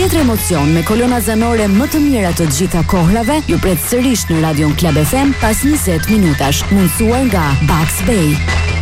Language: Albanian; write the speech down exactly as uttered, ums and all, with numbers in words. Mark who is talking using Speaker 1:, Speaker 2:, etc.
Speaker 1: tjetër emocion me kolona zanore më të mira të gjitha kohrave ju pret sërish në Radion Club F M pas njëzet minutash, mundësuar nga Bugs Bay.